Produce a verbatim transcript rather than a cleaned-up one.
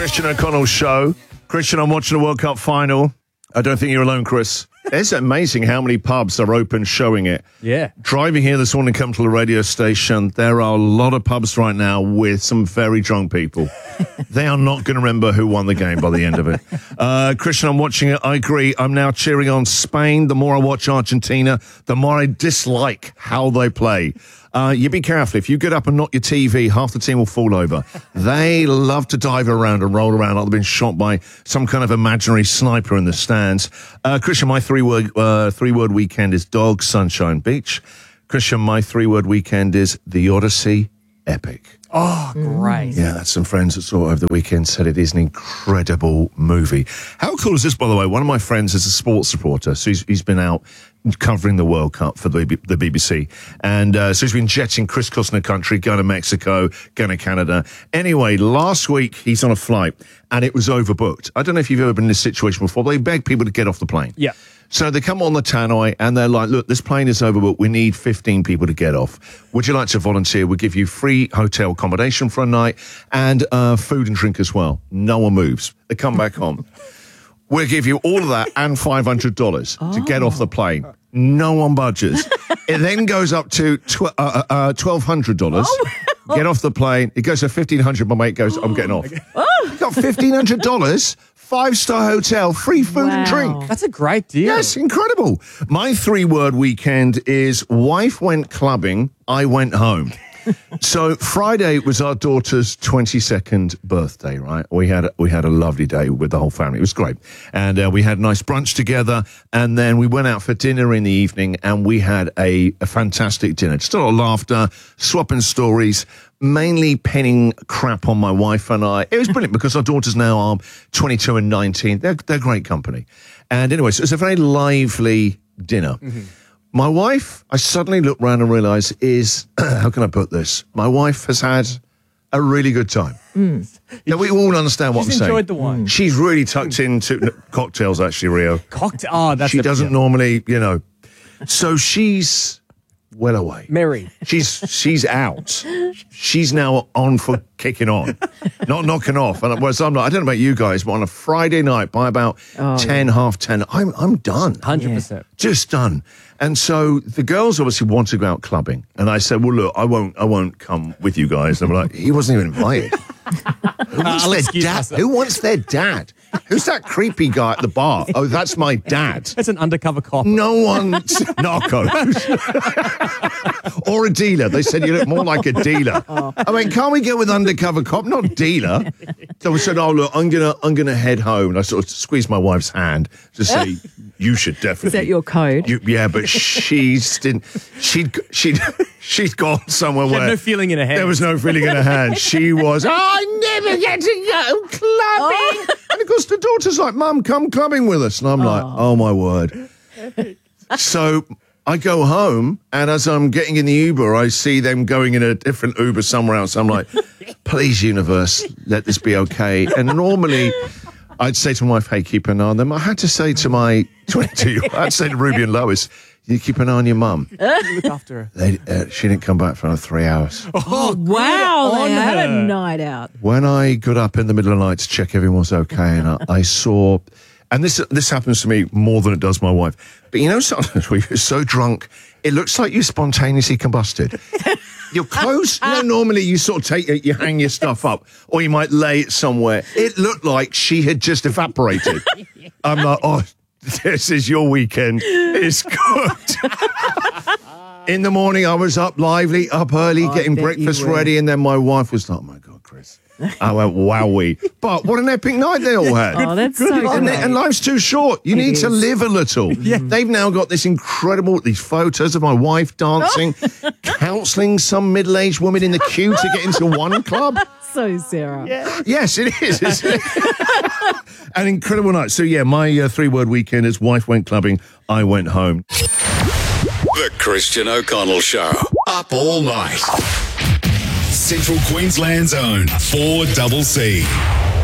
Christian O'Connell show. Christian, I'm watching the World Cup final. I don't think you're alone, Chris. It's amazing how many pubs are open showing it. Yeah. Driving here this morning, come to the radio station, there are a lot of pubs right now with some very drunk people. They are not going to remember who won the game by the end of it. Uh, Christian, I'm watching it. I agree. I'm now cheering on Spain. The more I watch Argentina, the more I dislike how they play. Uh, you be careful. If you get up and knock your T V, half the team will fall over. They love to dive around and roll around like they've been shot by some kind of imaginary sniper in the stands. Uh, Christian, my three-word uh, three-word weekend is Dog Sunshine Beach. Christian, my three-word weekend is The Odyssey Epic. Oh, great. Yeah, that's some friends that saw it over the weekend said it is an incredible movie. How cool is this, by the way? One of my friends is a sports reporter, so he's, he's been out covering the World Cup for the, the B B C. And uh, so he's been jetting crisscrossing the country, going to Mexico, going to Canada. Anyway, last week he's on a flight and it was overbooked. I don't know if you've ever been in this situation before. They beg people to get off the plane. Yeah. So they come on the tannoy and they're like, look, this plane is overbooked. We need fifteen people to get off. Would you like to volunteer? We'll give you free hotel accommodation for a night and uh, food and drink as well. No one moves. They come back on. We'll give you all of that and five hundred dollars oh. to get off the plane. No one budges. It then goes up to tw- uh, uh, twelve hundred dollars. Oh. Get off the plane. It goes to fifteen hundred dollars. My mate goes, I'm getting off. Oh. You got fifteen hundred dollars. Five-star hotel, free food wow. and drink. That's a great deal. Yes, incredible. My three-word weekend is wife went clubbing, I went home. So Friday was our daughter's twenty-second birthday, right? We had, we had a lovely day with the whole family. It was great. And uh, we had a nice brunch together, and then we went out for dinner in the evening, and we had a, a fantastic dinner. Just a lot of laughter, swapping stories, mainly penning crap on my wife and I. It was brilliant because our daughters now are twenty-two and nineteen. They're, they're great company. And anyway, so it was a very lively dinner. Mm-hmm. My wife, I suddenly looked around and realised is, how can I put this? My wife has had a really good time. Mm. Now, we all understand what She's I'm saying. She's enjoyed the wine. Mm. She's really tucked into no, cocktails, actually, Rio. Cocktail? Oh, that's She doesn't normally, you know. So she's well away. Mary. She's she's out. She's now on for kicking on, not knocking off. And whereas I'm not, I don't know about you guys, but on a Friday night by about oh, ten, yeah. half ten, I'm I'm done. one hundred percent. Yeah. Just done. And so the girls obviously want to go out clubbing. And I said, well, look, I won't I won't come with you guys. And I'm like, he wasn't even invited. Who wants, uh, their dad? Who wants their dad? Who's that creepy guy at the bar? Oh, that's my dad. That's an undercover cop. No one, narco. Or a dealer. They said you look more like a dealer. Oh. I mean, can't we go with undercover cop, not dealer? So we said, oh look, I'm gonna, I'm gonna head home. And I sort of squeezed my wife's hand to say, you should definitely. Is that your code? You, yeah, but she's didn't. She'd, she'd, she'd gone somewhere she where had no feeling in her hand. There was no feeling in her hand. She was. Oh, I never get to go clubbing. Oh. And of course, the daughter's like, Mum, come clubbing with us. And I'm oh. like, oh my word. So I go home, and as I'm getting in the Uber, I see them going in a different Uber somewhere else. I'm like, please, universe, let this be okay. And normally I'd say to my wife, hey, keep an eye on them. I had to say to my twenty-two, I had to say to Ruby and Lois, you keep an eye on your mum. Look after her. They, uh, she didn't come back for another three hours. Oh, wow. They had a night out. When I got up in the middle of the night to check everyone was okay, and I, I saw, and this this happens to me more than it does my wife, but you know, sometimes when you're so drunk, it looks like you spontaneously combusted. Your clothes, you know, normally you sort of take it, you hang your stuff up, or you might lay it somewhere. It looked like she had just evaporated. I'm like, oh, this is your weekend. It's good. In the morning, I was up lively, up early, oh, getting breakfast ready, and then my wife was like, oh, my God, Chris. I went, wowee. But what an epic night they all had. Oh, that's so good. And, and life's too short. You it need is. to live a little. Yeah. They've now got this incredible, these photos of my wife dancing, counselling some middle-aged woman in the queue to get into one club. So, Sarah. Yeah. Yes, it is. Isn't it? An incredible night. So, yeah, my uh, three-word weekend is wife went clubbing, I went home. The Christian O'Connell Show. Up all night. Central Queensland's own four C C.